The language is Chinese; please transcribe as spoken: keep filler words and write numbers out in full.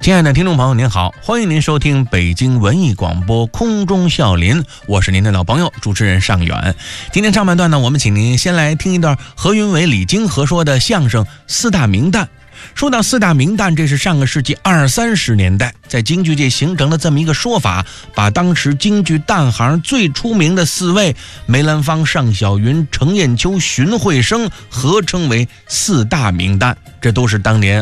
亲爱的听众朋友您好，欢迎您收听北京文艺广播空中笑林，我是您的老朋友主持人尚远。今天上半段呢，我们请您先来听一段何云伟、李金河说的相声四大名旦。说到四大名旦，这是上个世纪二三十年代在京剧界形成了这么一个说法，把当时京剧旦行最出名的四位梅兰芳、尚小云、程砚秋、荀慧生合称为四大名旦，这都是当年